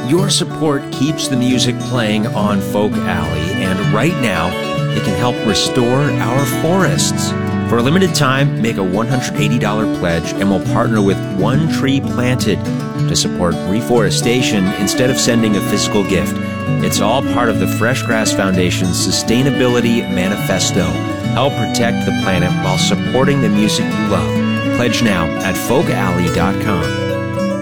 Your support keeps the music playing on Folk Alley, and right now, it can help restore our forests. For a limited time, make a $180 pledge and we'll partner with One Tree Planted to support reforestation instead of sending a physical gift. It's all part of the Fresh Grass Foundation's Sustainability Manifesto. Help protect the planet while supporting the music you love. Pledge now at folkalley.com.